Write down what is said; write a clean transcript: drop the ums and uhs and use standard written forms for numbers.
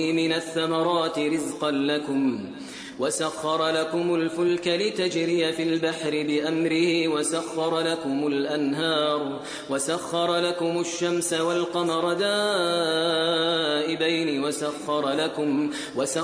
من الثمرات رزقا لكم وسخر لكم الفلك لتجري في البحر بأمره وسخر لكم الأنهار وسخر لكم الشمس والقمر دائبين وسخر